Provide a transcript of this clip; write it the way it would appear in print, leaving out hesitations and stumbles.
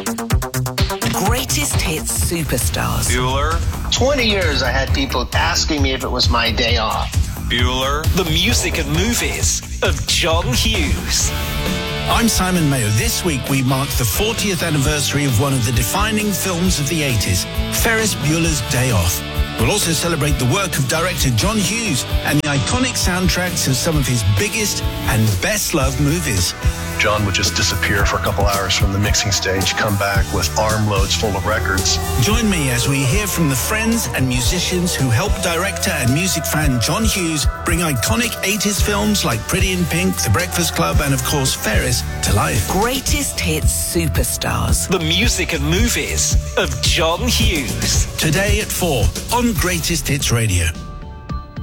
Greatest hits superstars. Bueller. 20 years I had people asking me if it was my day off. Bueller. The music and movies of John Hughes. I'm Simon Mayo. This week we mark the 40th anniversary of one of the defining films of the 80s, Ferris Bueller's Day Off. We'll also celebrate the work of director John Hughes and the iconic soundtracks of some of his biggest and best-loved movies. John would just disappear for a couple hours from the mixing stage, come back with armloads full of records. Join me as we hear from the friends and musicians who helped director and music fan John Hughes bring iconic 80s films like Pretty in Pink, The Breakfast Club, and of course Ferris to life. Greatest hits superstars. The music and movies of John Hughes. Today at 4 on Greatest Hits Radio.